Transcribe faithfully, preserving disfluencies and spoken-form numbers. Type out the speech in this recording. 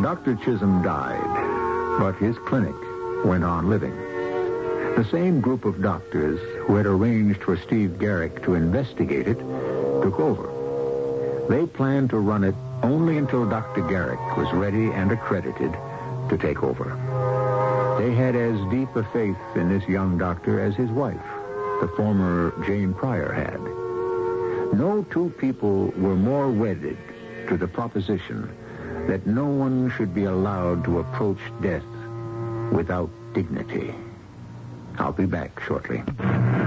Doctor Chisholm died, but his clinic went on living. The same group of doctors who had arranged for Steve Garrick to investigate it took over. They planned to run it only until Doctor Garrick was ready and accredited to take over. They had as deep a faith in this young doctor as his wife, the former Jane Pryor, had. No two people were more wedded to the proposition that no one should be allowed to approach death without dignity. I'll be back shortly.